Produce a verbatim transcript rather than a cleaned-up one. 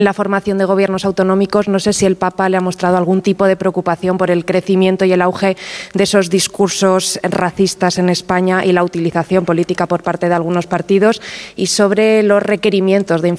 la formación de gobiernos autonómicos. No sé si el Papa le ha mostrado algún tipo de preocupación por el crecimiento y el auge de esos discursos racistas en España y la utilización política por parte de algunos partidos, y sobre los requerimientos de